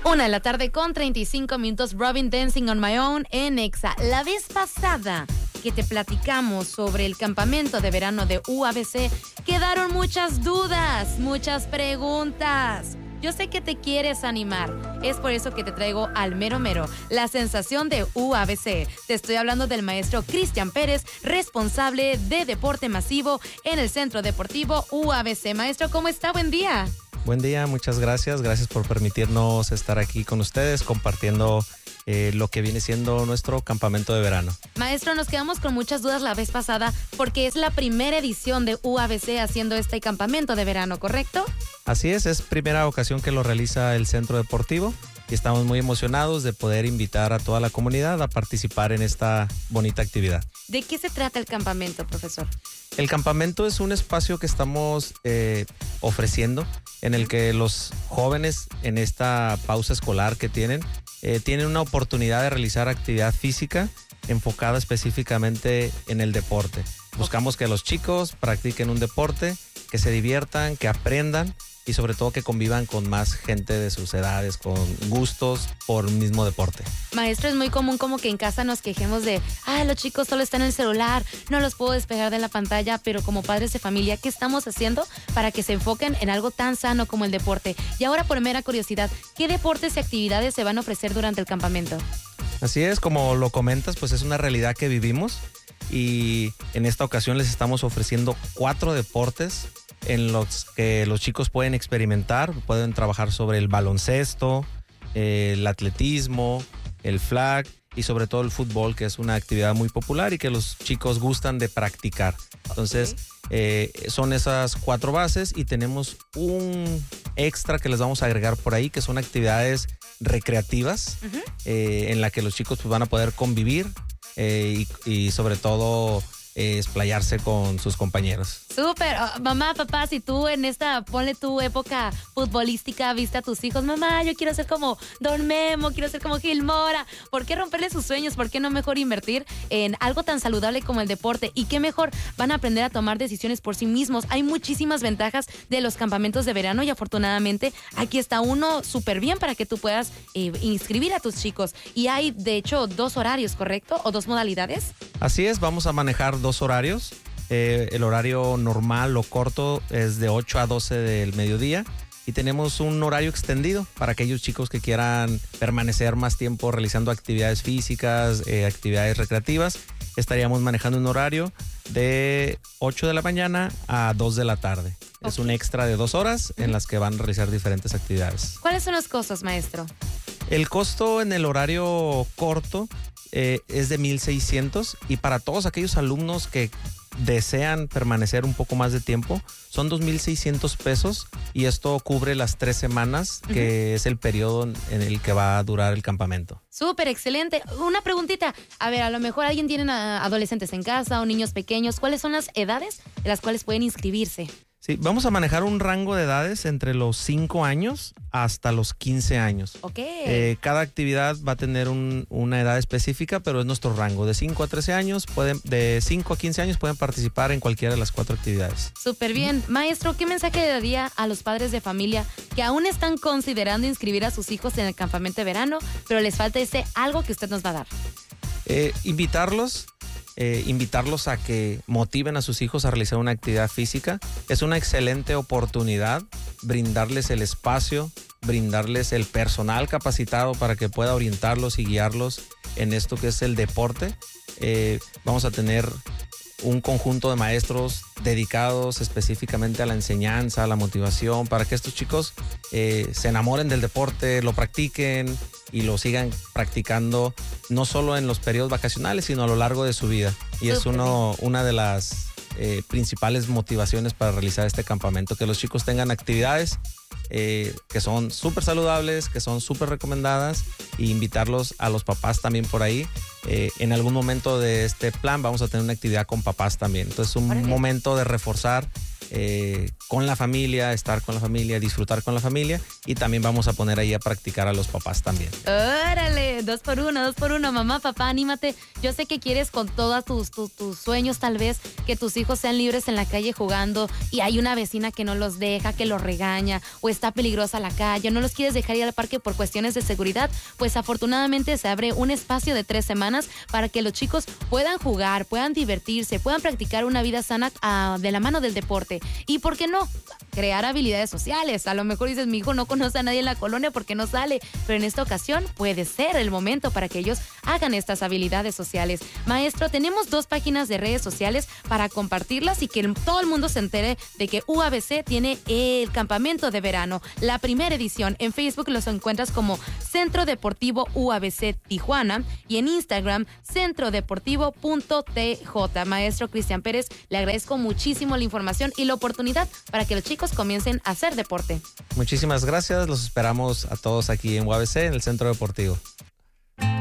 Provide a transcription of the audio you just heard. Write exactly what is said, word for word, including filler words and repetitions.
Una de la tarde con treinta y cinco minutos, Robin Dancing on My Own en Exa. La vez pasada que te platicamos sobre el campamento de verano de U A B C, quedaron muchas dudas, muchas preguntas. Yo sé que te quieres animar, es por eso que te traigo al mero mero, la sensación de U A B C. Te estoy hablando del maestro Cristian Pérez, responsable de deporte masivo en el Centro Deportivo U A B C. Maestro, ¿cómo está? Buen día. Buen día, muchas gracias. Gracias por permitirnos estar aquí con ustedes compartiendo eh, lo que viene siendo nuestro campamento de verano. Maestro, nos quedamos con muchas dudas la vez pasada porque es la primera edición de U A B C haciendo este campamento de verano, ¿correcto? Así es, es primera ocasión que lo realiza el Centro Deportivo y estamos muy emocionados de poder invitar a toda la comunidad a participar en esta bonita actividad. ¿De qué se trata el campamento, profesor? El campamento es un espacio que estamos eh, ofreciendo en el que los jóvenes en esta pausa escolar que tienen, eh, tienen una oportunidad de realizar actividad física enfocada específicamente en el deporte. Buscamos que los chicos practiquen un deporte, que se diviertan, que aprendan y sobre todo que convivan con más gente de sus edades, con gustos por un mismo deporte. Maestro, es muy común como que en casa nos quejemos de, ah, los chicos solo están en el celular, no los puedo despegar de la pantalla, pero como padres de familia, ¿qué estamos haciendo para que se enfoquen en algo tan sano como el deporte? Y ahora, por mera curiosidad, ¿qué deportes y actividades se van a ofrecer durante el campamento? Así es, como lo comentas, pues es una realidad que vivimos y en esta ocasión les estamos ofreciendo cuatro deportes en los que los chicos pueden experimentar, pueden trabajar sobre el baloncesto, eh, el atletismo, el flag y sobre todo el fútbol, que es una actividad muy popular y que los chicos gustan de practicar. Entonces, eh, son esas cuatro bases y tenemos un extra que les vamos a agregar por ahí, que son actividades recreativas, uh-huh. eh, en la que los chicos pues, van a poder convivir eh, y, y sobre todo eh, explayarse con sus compañeros. Súper. Oh, mamá, papá, si tú en esta, ponle tu época futbolística, viste a tus hijos, mamá, yo quiero ser como Don Memo, quiero ser como Gil Mora. ¿Por qué romperle sus sueños? ¿Por qué no mejor invertir en algo tan saludable como el deporte? Y qué mejor, van a aprender a tomar decisiones por sí mismos. Hay muchísimas ventajas de los campamentos de verano y afortunadamente aquí está uno súper bien para que tú puedas eh, inscribir a tus chicos. Y hay, de hecho, dos horarios, ¿correcto? ¿O dos modalidades? Así es, vamos a manejar dos horarios. Eh, el horario normal o corto es de ocho a doce del mediodía y tenemos un horario extendido para aquellos chicos que quieran permanecer más tiempo realizando actividades físicas, eh, actividades recreativas. Estaríamos manejando un horario de ocho de la mañana a dos de la tarde. Okay. Es un extra de dos horas en las que van a realizar diferentes actividades. ¿Cuáles son los costos, maestro? El costo en el horario corto eh, es de mil seiscientos y para todos aquellos alumnos que desean permanecer un poco más de tiempo, son dos mil seiscientos pesos y esto cubre las tres semanas, uh-huh. que es el periodo en el que va a durar el campamento. Súper, excelente. Una preguntita. A ver, a lo mejor alguien tiene adolescentes en casa o niños pequeños. ¿Cuáles son las edades de las cuales pueden inscribirse? Sí, vamos a manejar un rango de edades entre los cinco años hasta los quince años. Ok. Eh, cada actividad va a tener un, una edad específica, pero es nuestro rango. De cinco a trece años, pueden, de cinco a quince años pueden participar en cualquiera de las cuatro actividades. Súper bien. ¿Mm? Maestro, ¿qué mensaje le daría a los padres de familia que aún están considerando inscribir a sus hijos en el campamento de verano, pero les falta ese algo que usted nos va a dar? Eh, invitarlos. Eh, invitarlos a que motiven a sus hijos a realizar una actividad física. Es una excelente oportunidad brindarles el espacio, brindarles el personal capacitado para que pueda orientarlos y guiarlos en esto que es el deporte. Eh, vamos a tener un conjunto de maestros dedicados específicamente a la enseñanza, a la motivación, para que estos chicos eh, se enamoren del deporte, lo practiquen y lo sigan practicando no solo en los periodos vacacionales, sino a lo largo de su vida. Y es uno, una de las eh, principales motivaciones para realizar este campamento, que los chicos tengan actividades eh, que son súper saludables, que son súper recomendadas, e invitarlos a los papás también por ahí. Eh, en algún momento de este plan vamos a tener una actividad con papás también. Entonces un momento de reforzar eh, con la familia, estar con la familia, disfrutar con la familia, y también vamos a poner ahí a practicar a los papás también. ¡Órale! Dos por uno, dos por uno. Mamá, papá, anímate. Yo sé que quieres con todos tus, tus, tus sueños, tal vez, que tus hijos sean libres en la calle jugando y hay una vecina que no los deja, que los regaña, o está peligrosa la calle, no los quieres dejar ir al parque por cuestiones de seguridad. Pues afortunadamente se abre un espacio de tres semanas para que los chicos puedan jugar, puedan divertirse, puedan practicar una vida sana uh, de la mano del deporte. Y ¿por qué no? Crear habilidades sociales. A lo mejor dices, mi hijo no conoce a nadie en la colonia porque no sale, pero en esta ocasión puede ser el momento para que ellos hagan estas habilidades sociales. Maestro, tenemos dos páginas de redes sociales para compartirlas y que todo el mundo se entere de que U A B C tiene el campamento de verano. La primera edición en Facebook los encuentras como Centro Deportivo U A B C Tijuana y en Instagram centro deportivo punto t j. Maestro Cristian Pérez, le agradezco muchísimo la información y la oportunidad para que los chicos comiencen a hacer deporte. Muchísimas gracias, los esperamos a todos aquí en U A B C, en el Centro Deportivo.